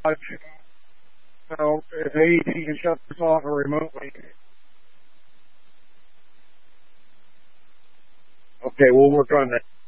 So if AEC can shut this off remotely. Okay, we'll work on that.